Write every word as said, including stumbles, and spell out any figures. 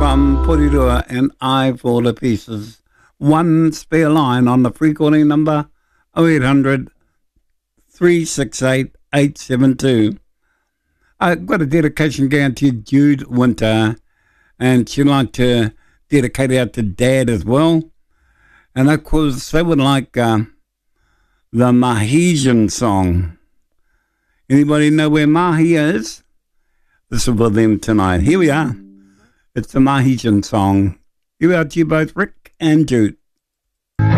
from Porirua and I Fall to Pieces. One spare line on the free calling number oh eight hundred, three six eight, eight seven two. I've got a dedication going to Jude Winter, and she'd like to dedicate it out to Dad as well. And of course, they would like uh, the Mahesian song. Anybody know where Mahi is? This is for them tonight. Here we are. It's the Mahesian song. Here we are to you both, Rick and Jude.